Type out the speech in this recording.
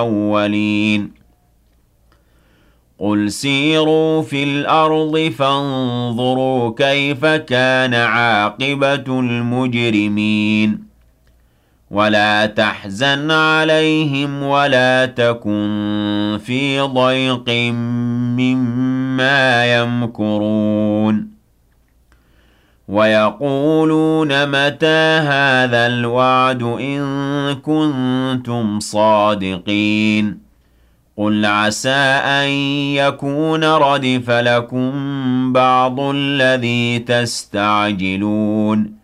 الأولين قل سيروا في الأرض فانظروا كيف كان عاقبة المجرمين ولا تحزن عليهم ولا تكن في ضيق مما يمكرون ويقولون متى هذا الوعد إن كنتم صادقين قل عسى أن يكون ردف لكم بعض الذي تستعجلون